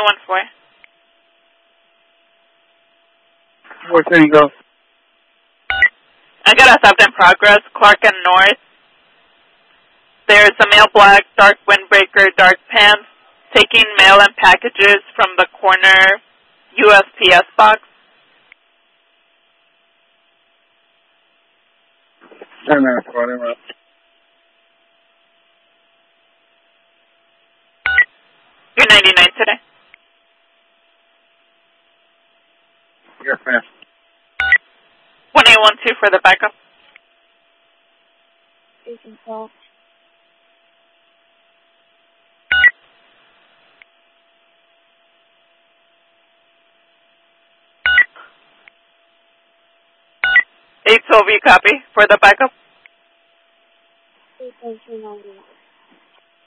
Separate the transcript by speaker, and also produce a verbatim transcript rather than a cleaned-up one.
Speaker 1: eight one four.
Speaker 2: Where can you go?
Speaker 1: I got a theft in progress, Clark and North. There's a male black, dark windbreaker, dark pants, taking mail and packages from the corner U S P S box.
Speaker 2: Ten minutes, whatever.
Speaker 1: You're ninety-nine today.
Speaker 2: Yes, ma'am.
Speaker 1: one eight one two for the backup.
Speaker 3: You can call.
Speaker 1: eight twelve, you copy for the backup?
Speaker 3: eight one two nine one.